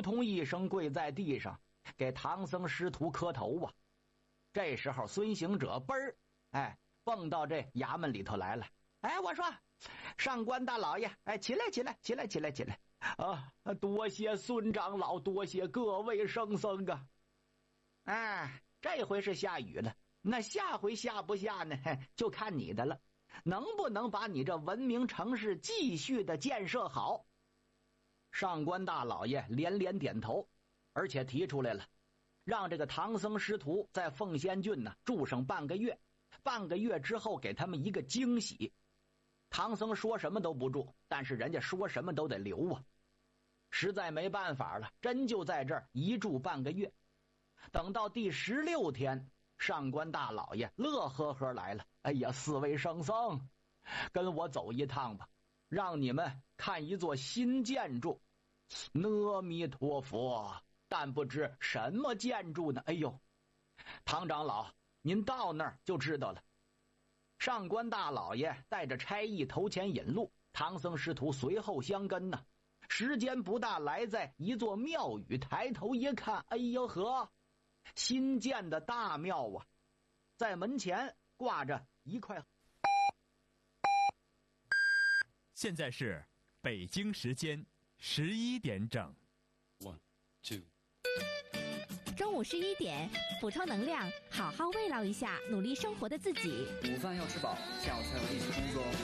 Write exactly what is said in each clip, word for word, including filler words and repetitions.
通一声跪在地上，给唐僧师徒磕头啊。这时候孙行者嘣儿，哎，蹦到这衙门里头来了。哎，我说，上官大老爷，哎，起来起来起来起来起来啊！多谢孙长老，多谢各位圣僧啊！哎，这回是下雨了，那下回下不下呢？就看你的了，能不能把你这文明城市继续的建设好？上官大老爷连连点头，而且提出来了，让这个唐僧师徒在凤仙郡呢住上半个月，半个月之后给他们一个惊喜。唐僧说什么都不住，但是人家说什么都得留啊，实在没办法了，真就在这儿一住半个月。等到第十六天，上官大老爷乐呵呵来了。哎呀，四位圣僧，跟我走一趟吧，让你们看一座新建筑。阿弥陀佛，但不知什么建筑呢？哎呦，唐长老，您到那儿就知道了。上官大老爷带着差役头前引路，唐僧师徒随后相跟呢。时间不大，来在一座庙宇，抬头一看，哎呦呵，新建的大庙啊，在门前挂着一块。 现在是北京时间十一点整。 One, two。 中午十一点，补充能量，好好慰劳一下努力生活的自己。 午饭要吃饱，下午才有力气工作哦。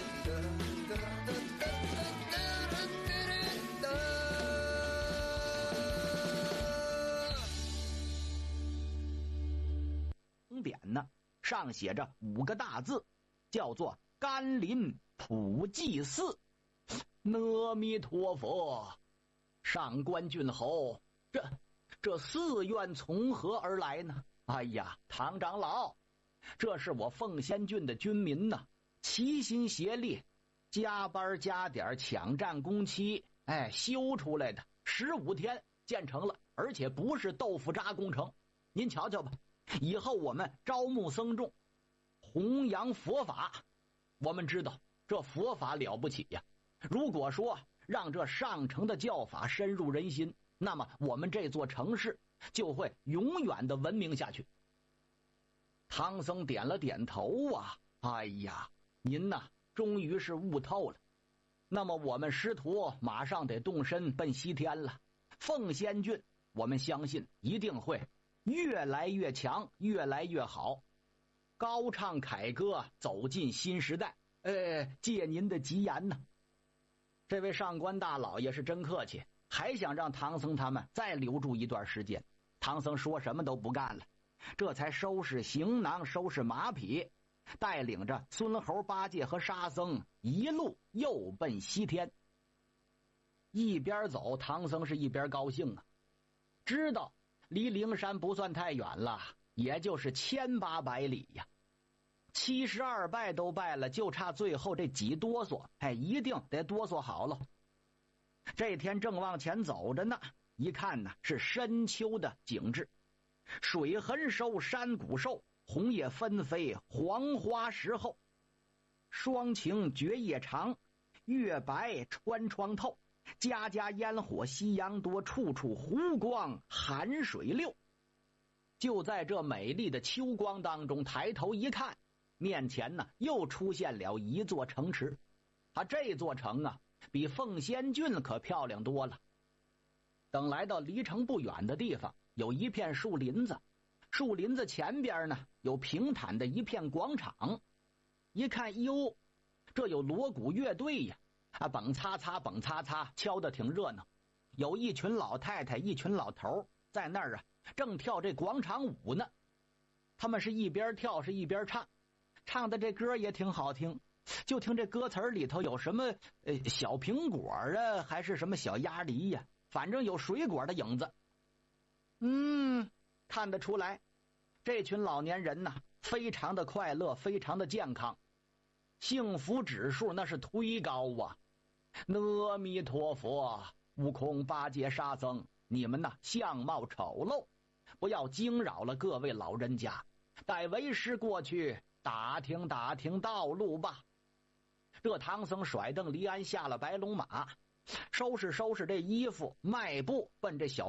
点呢，上写着五个大字，叫做甘霖普济寺。阿弥陀佛，上官郡侯，这这寺院从何而来呢？哎呀，唐长老，这是我凤仙郡的军民呐，齐心协力，加班加点抢占工期，哎，修出来的，十五天建成了，而且不是豆腐渣工程。您瞧瞧吧，以后我们招募僧众，弘扬佛法。我们知道这佛法了不起呀，如果说让这上乘的教法深入人心，那么我们这座城市就会永远的文明下去。唐僧点了点头啊，哎呀，您呐，终于是悟透了。那么我们师徒马上得动身奔西天了。凤仙郡，我们相信一定会越来越强，越来越好，高唱凯歌，走进新时代。呃，借您的吉言呢。这位上官大老爷是真客气，还想让唐僧他们再留住一段时间。唐僧说什么都不干了，这才收拾行囊，收拾马匹，带领着孙猴、八戒和沙僧一路又奔西天。一边走，唐僧是一边高兴啊，知道离灵山不算太远了，也就是千八百里呀。七十二拜都拜了，就差最后这几哆嗦，哎，一定得哆嗦好了。这天正往前走着呢，一看呢是深秋的景致，水很收，山谷瘦，红叶纷飞，黄花时候，霜晴绝叶长，月白穿窗透，家家烟火夕阳多，处处湖光寒水溜。就在这美丽的秋光当中，抬头一看，面前呢又出现了一座城池。啊，这座城啊比凤仙郡可漂亮多了。等来到离城不远的地方，有一片树林子，树林子前边呢有平坦的一片广场。一看，哟，这有锣鼓乐队呀，啊，蹦擦擦蹦擦擦，敲得挺热闹。有一群老太太，一群老头在那儿啊，正跳这广场舞呢。他们是一边跳是一边唱，唱的这歌也挺好听。就听这歌词里头有什么呃小苹果啊，还是什么小鸭梨呀，反正有水果的影子。嗯，看得出来，这群老年人呐，非常的快乐，非常的健康，幸福指数那是忒高啊。阿弥陀佛，悟空、八戒、沙僧，你们呐相貌丑陋，不要惊扰了各位老人家，待为师过去打听打听道路吧。这唐僧甩蹬离鞍，下了白龙马，收拾收拾这衣服，迈步奔这小